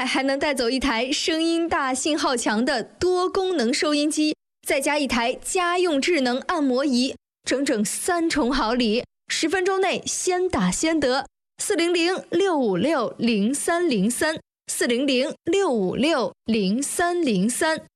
外还能带走一台声音大、信号强的多功能收音机，再加一台家用智能按摩仪，整整3重好礼，10分钟内先打先得。400-656-0303，400-656-0303。